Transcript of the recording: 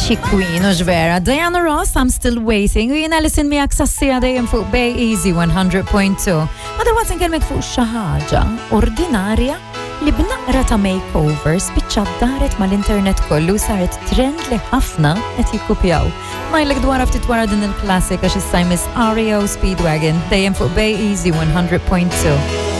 Chick Queen u ġvera. Diana Ross, I'm Still Waiting. U jina listen miak sassija dejjem fuq Bay Easy 100.2. Ma dal-waqt nkellmek fuq xaħġa ordinarja li b'naqra ta' makeover spiċċat daret mal-internet kollu saret trend li ħafna qed jikkupjaw. Ngħidlek dwar ftit wara din il-klassika x'issa jmiss REO Speedwagon dejjem fuq Bay Easy 100.2.